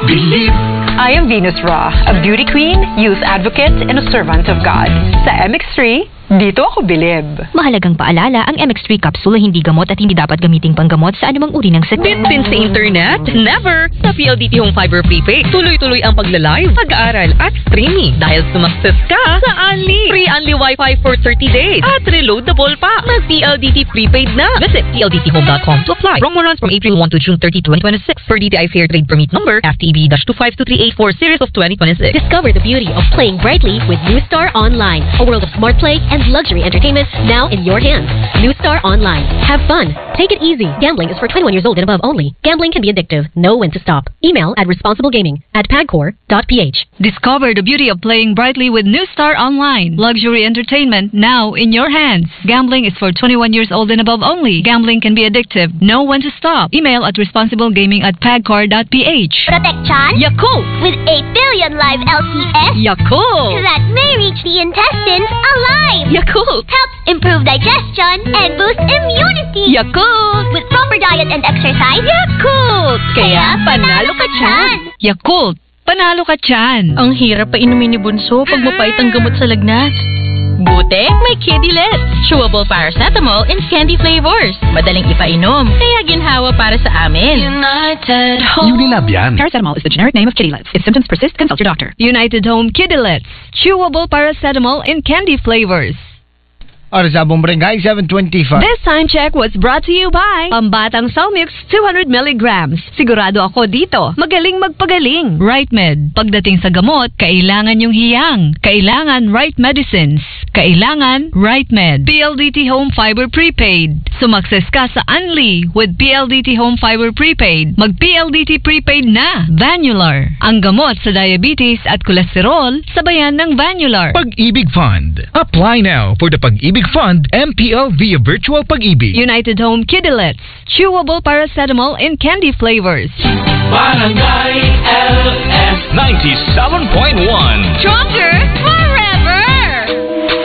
Believe. I am Venus Ra, a beauty queen, youth advocate, and a servant of God. Sa MX3, dito ako bilib. Mahalagang paalala, ang MX3 capsule ay hindi gamot at hindi dapat gamiting panggamot sa anumang uri ng sakit. Bitin sa internet? Never! Sa PLDT Home Fiber Prepaid, tuloy-tuloy ang pagla-live, pag-aaral at streaming. Dahil sumakses ka sa Unli. Free Unli Wi-Fi for 30 days at reloadable pa. Mag-PLDT Prepaid na. Visit pldthome.com to apply. Promo runs from April 1 to June 30, 2026 for DTI Fair Trade Permit Number FTB-252384 Series of 2026. Discover the beauty of playing brightly with New Star Online. A world of smart play and luxury entertainment now in your hands. New Star Online. Have fun. Take it easy. Gambling is for 21 years old and above only. Gambling can be addictive. Know when to stop. Email at responsiblegaming@pagcor.ph. Discover the beauty of playing brightly with New Star Online. Luxury entertainment now in your hands. Gambling is for 21 years old and above only. Gambling can be addictive. Know when to stop. Email at responsiblegaming@pagcor.ph. Protection Yakult with 8 billion live LCS Yakult that may reach the intestines alive. Yakult Helps improve digestion and boost immunity. Yakult With proper diet and exercise. Yakult Kaya panalo ka dyan. Yakult, panalo ka dyan. Ang hirap pa inumin ni Bunso pag mapait ang gamot sa lagnat. Buti, may Kidilets. Chewable paracetamol in candy flavors. Madaling ipainom, kaya ginhawa para sa amin. United Home. Unilab yan. Paracetamol is the generic name of Kidilets. If symptoms persist, consult your doctor. United Home Kidilets. Chewable paracetamol in candy flavors. Oras sa Barangay 7:25. This time check was brought to you by Pambatang Salmux 200 milligrams. Sigurado ako dito. Magaling magpagaling. Right Med. Pagdating sa gamot, kailangan yung hiyang. Kailangan right medicines. Kailangan Right Med. PLDT Home Fiber Prepaid. Sumakses ka sa Unli with PLDT Home Fiber Prepaid. Mag-PLDT Prepaid na. Vanular. Ang gamot sa diabetes at kolesterol, sabayan ng Vanular. Pag-ibig Fund. Apply now for the Pag-ibig Fund MPL via Virtual Pag-ibig. United Home Kidilets. Chewable paracetamol in candy flavors. Barangay LS 97.1